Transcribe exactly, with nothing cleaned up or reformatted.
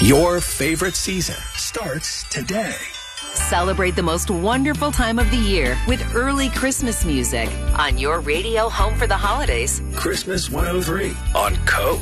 Your favorite season starts today. Celebrate the most wonderful time of the year with early Christmas music on your radio home for the holidays. Christmas one oh three on Code.